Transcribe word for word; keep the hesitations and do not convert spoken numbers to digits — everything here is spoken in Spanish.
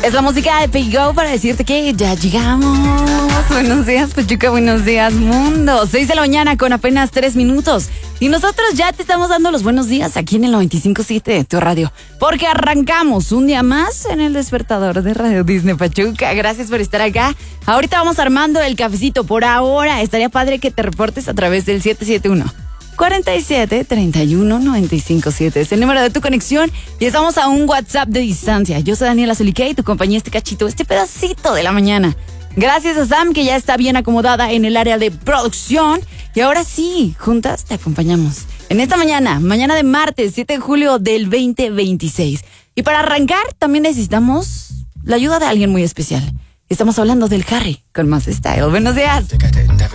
Es la música de Pay Go para decirte que ya llegamos. Buenos días, Pachuca, buenos días, mundo. Seis de la mañana con apenas tres minutos. Y nosotros ya te estamos dando los buenos días aquí en el noventa y cinco punto siete de tu radio. Porque arrancamos un día más en el despertador de Radio Disney Pachuca. Gracias por estar acá. Ahorita vamos armando el cafecito. Por ahora, estaría padre que te reportes a través del siete siete uno, cuarenta y siete, treinta y uno, noventa y cinco siete. Es el número de tu conexión y estamos a un WhatsApp de distancia. Yo soy Daniela Zulique y tu compañía este cachito, este pedacito de la mañana. Gracias a Sam, que ya está bien acomodada en el área de producción. Y ahora sí, juntas te acompañamos en esta mañana, mañana de martes, siete de julio del veinte veintiséis. Y para arrancar también necesitamos la ayuda de alguien muy especial. Estamos hablando del Harry con más style. Buenos días.